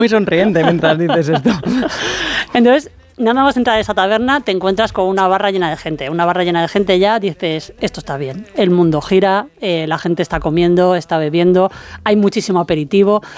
Muy sonriente mientras dices esto. Entonces, nada más entrar a esa taberna, te encuentras con una barra llena de gente. Una barra llena de gente ya dices, esto está bien. El mundo gira, la gente está comiendo, está bebiendo, hay muchísimo aperitivo.